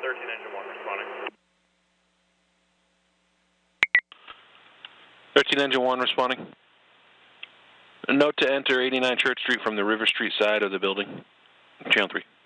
13 engine 1 responding. 13 engine 1 responding. A note to enter 89 Church Street from the River Street side of the building. Channel 3.